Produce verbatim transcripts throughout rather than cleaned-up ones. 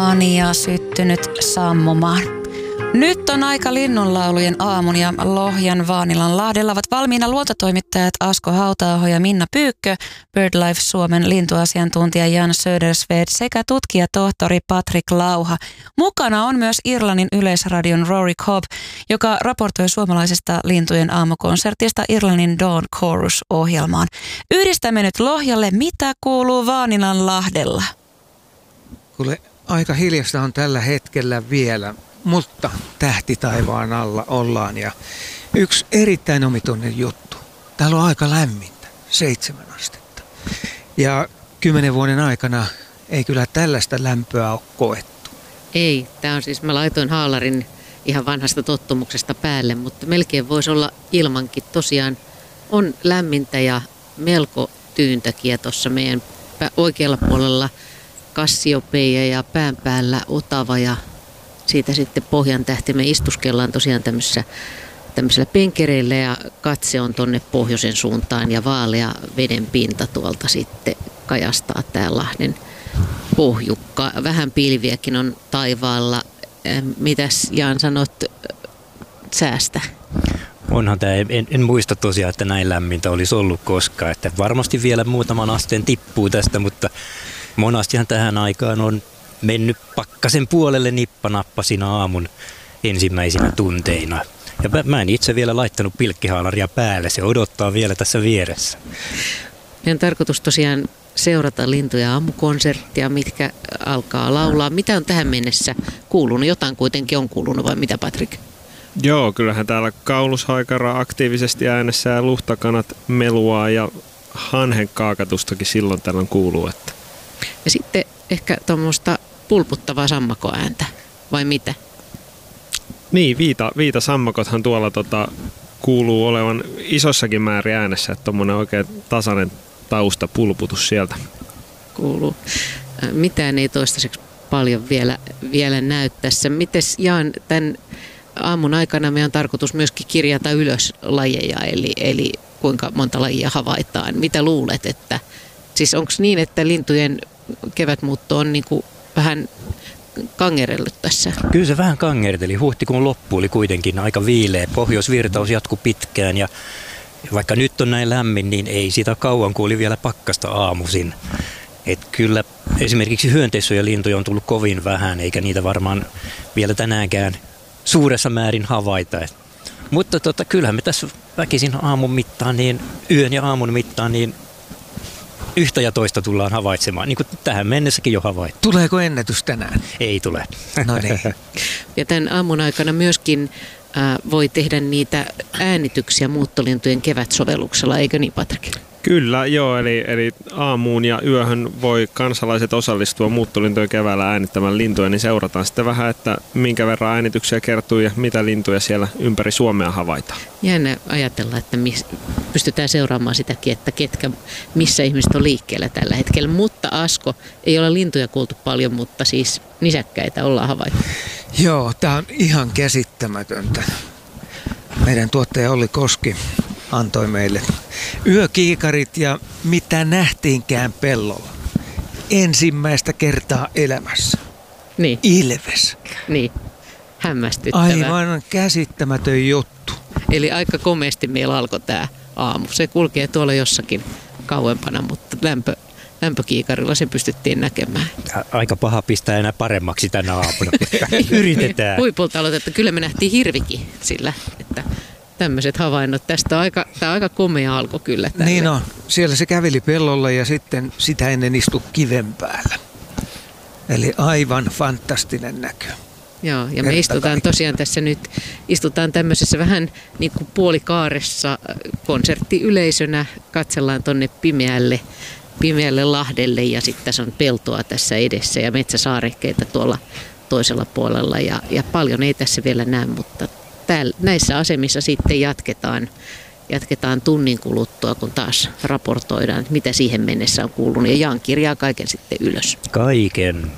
Anja syttynyt sammumaan. Nyt on aika linnunlaulujen aamun ja Lohjan Vaanilan lahdella ovat valmiina luontotoimittajat Asko Hauta-aho ja Minna Pyykkö, BirdLife Suomen lintuasiantuntija Jan Södersved sekä tutkijatohtori Patrick Lauha. Mukana on myös Irlannin yleisradion Rory Cobb, joka raportoi suomalaisesta lintujen aamukonsertista Irlannin Dawn Chorus-ohjelmaan. Yhdistämme nyt Lohjalle, mitä kuuluu Vaanilan lahdella? Kuule, aika hiljasta on tällä hetkellä vielä, mutta tähti taivaan alla ollaan ja yksi erittäin omituinen juttu. Täällä on aika lämmintä, seitsemän astetta. Ja kymmenen vuoden aikana ei kyllä tällaista lämpöä ole koettu. Ei, tämä on siis, mä laitoin haalarin ihan vanhasta tottumuksesta päälle, mutta melkein voisi olla ilmankin. Tosiaan on lämmintä ja melko tyyntäkin tuossa meidän oikealla puolella Kassiopeia ja pään päällä Otava ja siitä sitten pohjan tähti. Me istuskellaan tosiaan tämmöisessä, tämmöisellä penkereillä ja katse on tonne pohjoisen suuntaan ja vaalea veden pinta tuolta sitten kajastaa tää Lahden pohjukka. Vähän pilviäkin on taivaalla. Mitäs Jaan sanot säästä? Onhan tämä, en, en muista tosiaan, että näin lämmintä olisi ollut koskaan. Että varmasti vielä muutaman asteen tippuu tästä, mutta monastihan tähän aikaan on mennyt pakkasen puolelle nippanappasin aamun ensimmäisinä tunteina. Ja mä en itse vielä laittanut pilkkihaalaria päälle, se odottaa vielä tässä vieressä. Meidän tarkoitus tosiaan seurata lintuja aamukonserttia, mitkä alkaa laulaa. Mitä on tähän mennessä kuulunut? Jotain kuitenkin on kuulunut, vai mitä, Patrick? Joo, kyllähän täällä kaulushaikara aktiivisesti äänessä ja luhtakanat meluaa ja hanhen kaakatustakin silloin tällöin kuuluu. Että. Ja sitten ehkä tuommoista pulputtavaa sammakoääntä, vai mitä? Niin, viita, viita sammakothan tuolla tota, kuuluu olevan isossakin määrin äänessä, että tuommoinen oikein tasainen tausta pulputus sieltä. Kuuluu. Mitään ei toistaiseksi paljon vielä, vielä näy tässä. Mites Jaan, tämän aamun aikana meidän on tarkoitus myöskin kirjata ylös lajeja, eli, eli kuinka monta lajia havaitaan. Mitä luulet, että siis onko niin, että lintujen kevätmuutto on niin kuin vähän kangerellut tässä? Kyllä se vähän kangerteli. Huhtikuun loppu oli kuitenkin aika viileä. Pohjoisvirtaus jatkui pitkään ja vaikka nyt on näin lämmin, niin ei sitä kauan, kun oli vielä pakkasta aamuisin. Et kyllä esimerkiksi hyönteissuojalintuja on tullut kovin vähän, eikä niitä varmaan vielä tänäänkään suuressa määrin havaita. Et, mutta tota, kyllähän me tässä väkisin aamun mittaan, niin yön ja aamun mittaan, niin yhtä ja toista tullaan havaitsemaan, niin kuin tähän mennessäkin jo havaittu. Tuleeko ennätys tänään? Ei tule. No niin. Ja tämän aamun aikana myöskin äh, voi tehdä niitä äänityksiä muuttolintujen kevätsovelluksella, eikö niin, Patrick? Kyllä, joo, eli, eli aamuun ja yöhön voi kansalaiset osallistua muuttolintujen keväällä äänittämään lintuja, niin seurataan sitten vähän, että minkä verran äänityksiä kertyy ja mitä lintuja siellä ympäri Suomea havaitaan. Jännä ajatella, että mis, pystytään seuraamaan sitäkin, että ketkä, missä ihmiset on liikkeellä tällä hetkellä. Mutta Asko, ei ole lintuja kuultu paljon, mutta siis nisäkkäitä ollaan havaittu. Joo, tää on ihan käsittämätöntä. Meidän tuottaja Olli Koski antoi meille yökiikarit ja mitä nähtiinkään pellolla. Ensimmäistä kertaa elämässä. Niin. Ilves. Niin, hämmästyttävää. Aivan käsittämätön juttu. Eli aika komeasti meillä alkoi tämä aamu. Se kulkee tuolla jossakin kauempana, mutta lämpö, lämpökiikarilla se pystyttiin näkemään. Aika paha pistää enää paremmaksi tänä aamuna. Yritetään. Huipulta aloitettu. Kyllä me nähtiin hirvikin sillä, että tämmöiset havainnot. Tästä on aika, tämä on aika komea alku kyllä. Tälle. Niin on. Siellä se käveli pellolla ja sitten sitä ennen istui kiven päällä. Eli aivan fantastinen näkö. Joo, ja me Kerta istutaan kaikki. tosiaan tässä nyt, istutaan tämmöisessä vähän niin kuin puolikaaressa konserttiyleisönä, katsellaan tonne pimeälle, pimeälle lahdelle ja sitten tässä on peltoa tässä edessä ja metsäsaarekkeita tuolla toisella puolella ja, ja paljon ei tässä vielä näe, mutta täällä, näissä asemissa sitten jatketaan, jatketaan tunnin kuluttua, kun taas raportoidaan, mitä siihen mennessä on kuulunut ja Jan kirjaa kaiken sitten ylös. Kaiken.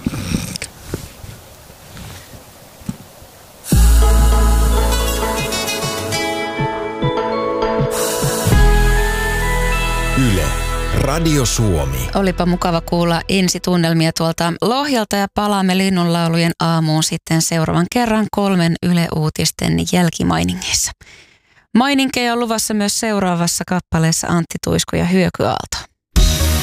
Yle, Radio Suomi. Olipa mukava kuulla ensitunnelmia tuolta Lohjalta ja palaamme linnunlaulujen aamuun sitten seuraavan kerran kolmen Yle Uutisten jälkimainingeissa. Maininkeja on luvassa myös seuraavassa kappaleessa Antti Tuisku ja Hyökyaalto.